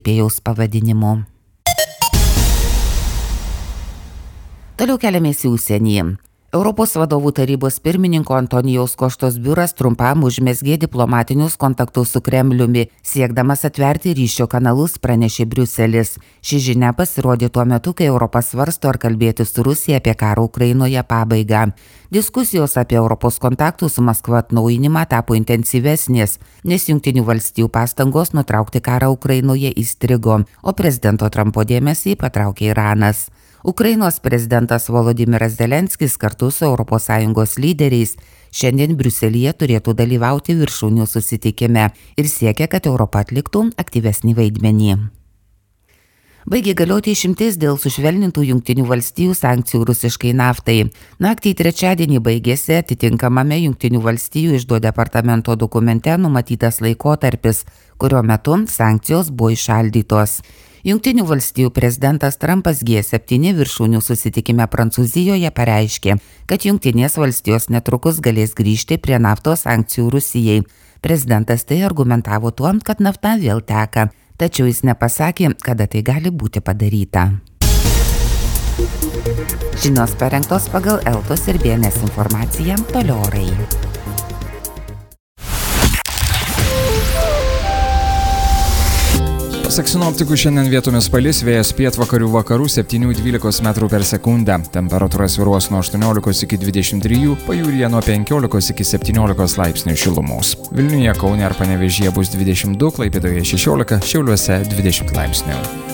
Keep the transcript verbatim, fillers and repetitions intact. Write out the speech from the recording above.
pėjaus pavadinimu. Toliau keliamės į užsienį. Europos vadovų tarybos pirmininko Antonijaus Koštos biuras trumpam užmezgė diplomatinius kontaktus su Kremliumi, siekdamas atverti ryšio kanalus, pranešė Briuselis. Ši žinia pasirodė tuo metu, kai Europa svarsto ar kalbėti su Rusija apie karą Ukrainoje pabaigą. Diskusijos apie Europos kontaktų su Maskva atnaujinimą tapo intensyvesnės, nes Jungtinių valstijų pastangos nutraukti karą Ukrainoje įstrigo, o prezidento Trumpo dėmesį patraukė Iranas. Ukrainos prezidentas Volodymyras Zelenskis kartu su Europos Sąjungos lyderiais šiandien Briuselyje turėtų dalyvauti viršūnių susitikime ir siekia, kad Europa atliktų aktyvesnį vaidmenį. Baigė galioti išimtis dėl sušvelnintų Jungtinių valstijų sankcijų rusiškai naftai. Naktį trečiadienį baigėsi atitinkamame Jungtinių valstijų iždo departamento dokumente numatytas laikotarpis, kurio metu sankcijos buvo įšaldytos. Jungtinių valstijų prezidentas Trumpas G septyni viršūnių susitikime Prancūzijoje pareiškė, kad Jungtinės valstijos netrukus galės grįžti prie naftos sankcijų Rusijai. Prezidentas tai argumentavo tuo, kad nafta vėl teka, tačiau jis nepasakė, kada tai gali būti padaryta. Žinios parengtos pagal Eltos ir B N S informaciją, toliau orai. Pasak sinoptikų šiandien vietomis palis, vėjas pietvakarių vakarų septynių dvylikos metrų per sekundę. Temperatūra svyruos nuo aštuoniolikos iki dvidešimt trijų, pajūryje nuo penkiolikos iki septyniolikos laipsnių šilumos. Vilniuje, Kaune ar Panevėžyje bus dvidešimt du, Klaipėdoje šešiolika, Šiauliuose dvidešimt laipsnių.